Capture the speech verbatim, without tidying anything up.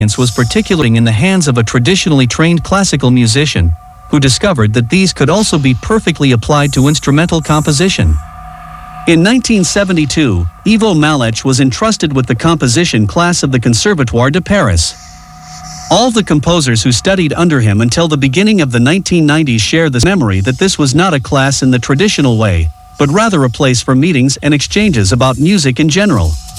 was particularly in the hands of a traditionally trained classical musician, who discovered that these could also be perfectly applied to instrumental composition. In nineteen seventy-two, Ivo Malech was entrusted with the composition class of the Conservatoire de Paris. All the composers who studied under him until the beginning of the nineteen nineties share the memory that this was not a class in the traditional way, but rather a place for meetings and exchanges about music in general.